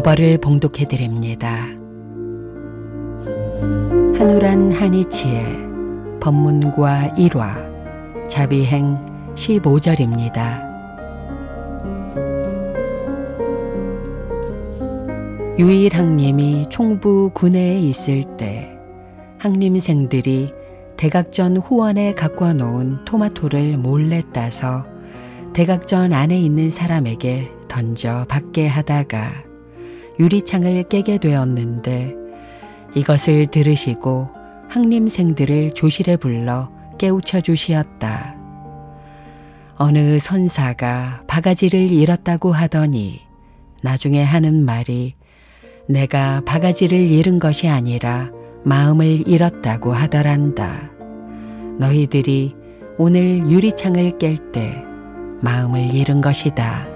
법어를 봉독해드립니다. 한우란 한이치의 법문과 일화 자비행 15절입니다. 유일항님이 총부 군내에 있을 때 항림생들이 대각전 후원에 가꿔 놓은 토마토를 몰래 따서 대각전 안에 있는 사람에게 던져 받게 하다가 유리창을 깨게 되었는데 이것을 들으시고 항림생들을 조실에 불러 깨우쳐 주시었다. 어느 선사가 바가지를 잃었다고 하더니 나중에 하는 말이 내가 바가지를 잃은 것이 아니라 마음을 잃었다고 하더란다. 너희들이 오늘 유리창을 깰 때 마음을 잃은 것이다.